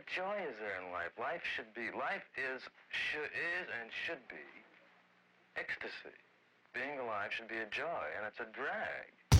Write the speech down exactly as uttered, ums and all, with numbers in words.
what joy is there in life? Life should be, life is, should, is and should be ecstasy. Being alive should be a joy, and it's a drag